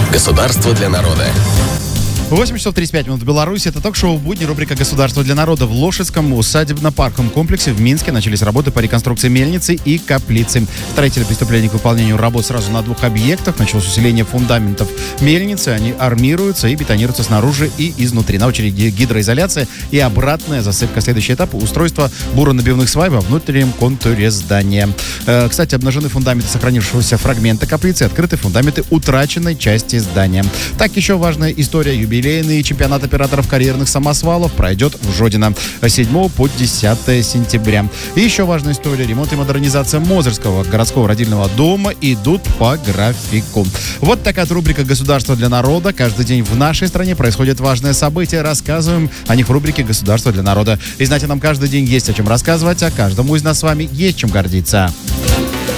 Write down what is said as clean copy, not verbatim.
Государство для народа. 8 часов 35 минут в Беларуси. Это ток-шоу «Будни», рубрика «Государство для народа». В Лошадском усадебно-парковом комплексе в Минске начались работы по реконструкции мельницы и каплицы. Строители приступили к выполнению работ сразу на 2 объектах. Началось усиление фундаментов мельницы. Они армируются и бетонируются снаружи и изнутри. На очереди гидроизоляция и обратная засыпка. Следующий этап — устройство буронабивных свай во внутреннем контуре здания. Кстати, обнажены фундаменты сохранившегося фрагмента каплицы, открыты фундаменты утраченной части здания. Так, еще важная история. Юбилейный чемпионат операторов карьерных самосвалов пройдет в Жодино с 7 по 10 сентября. И еще важная история. Ремонт и модернизация Мозырского городского родильного дома идут по графику. Вот такая рубрика «Государство для народа». Каждый день в нашей стране происходят важные события. Рассказываем о них в рубрике «Государство для народа». И знаете, нам каждый день есть о чем рассказывать, а каждому из нас с вами есть чем гордиться.